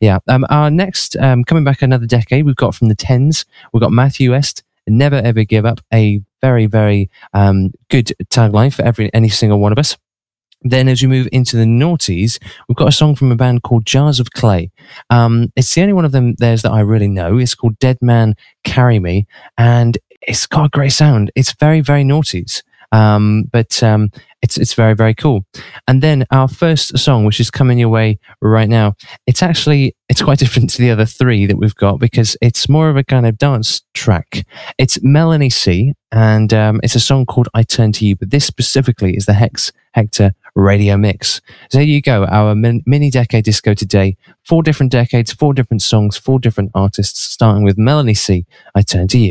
Yeah. Our next, coming back another decade, we've got from the tens, we've got Matthew West, Never Ever Give Up, a very, very good tagline for any single one of us. Then as we move into the noughties, we've got a song from a band called Jars of Clay. It's the only one of them theirs that I really know. It's called Dead Man Carry Me, and it's got a great sound. It's very, very noughties. But it's very, very cool. And then our first song, which is coming your way right now, it's quite different to the other three that we've got because it's more of a kind of dance track. It's Melanie C, and it's a song called I Turn to You, but this specifically is the Hector Radio Mix. So there you go, our mini decade disco today. 4 different decades, 4 different songs, 4 different artists, starting with Melanie C, I Turn to You.